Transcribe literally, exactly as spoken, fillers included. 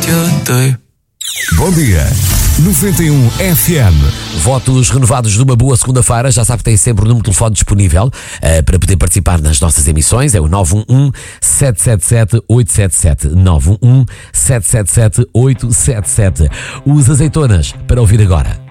que eu dei. Bom dia, noventa e um F M. Votos renovados de uma boa segunda-feira. Já sabe que tem sempre o número de telefone disponível uh, para poder participar nas nossas emissões. É o nove um um, sete sete sete, oito sete sete. nove um um, sete sete sete, oito sete sete. Os Azeitonas para ouvir agora.